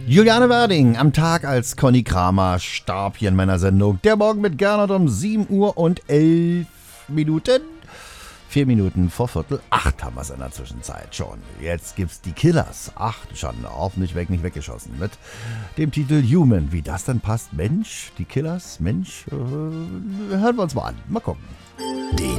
Juliane Werding am Tag als Conny Kramer starb hier in meiner Sendung. Der Morgen mit Gernot um 7 Uhr und 11 Minuten. 4 Minuten vor 7:45 haben wir es in der Zwischenzeit schon. Jetzt gibt's die Killers. Ach, Schande, hoffentlich nicht weggeschossen. Mit dem Titel Human. Wie das dann passt? Mensch, die Killers, Mensch, hören wir uns mal an. Mal gucken.